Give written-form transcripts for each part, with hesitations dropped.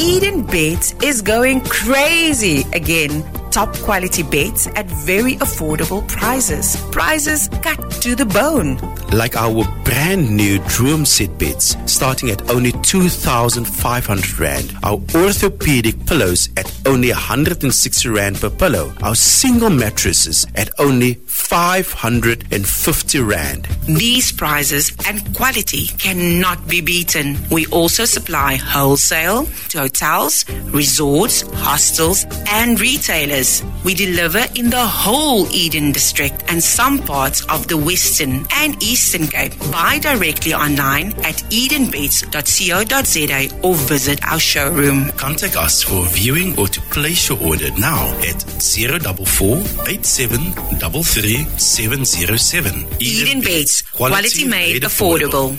Eden Beds is going crazy again. Top quality beds at very affordable prices. Prices cut to the bone. Like our brand new Droom Set beds starting at only 2,500 Rand. Our orthopedic pillows at only 160 Rand per pillow. Our single mattresses at only 550 Rand. These prices and quality cannot be beaten. We also supply wholesale to hotels, resorts, hostels, and retailers. We deliver in the whole Eden district and some parts of the Western and Eastern Cape. Buy directly online at edenbeds.co.za or visit our showroom. Contact us for viewing or to place your order now at 044 8733 707. Eden Beds, quality made affordable.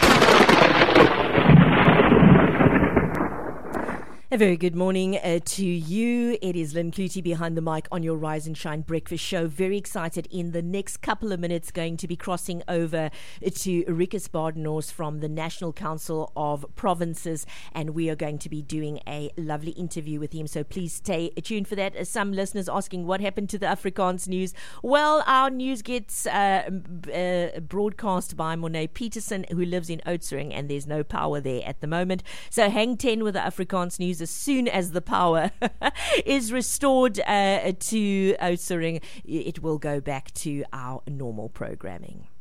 A very good morning to you. It is Lynn Clutie behind the mic on your Rise and Shine Breakfast Show. Very excited in the next couple of minutes going to be crossing over to Rikus Badenhorst from the National Council of Provinces, and we are going to be doing a lovely interview with him. So please stay tuned for that. Some listeners asking what happened to the Afrikaans news. Well, our news gets broadcast by Monet Peterson, who lives in Oudtshoorn, and there's no power there at the moment. So hang 10 with the Afrikaans news. As soon as the power is restored to Oudtshoorn, it will go back to our normal programming.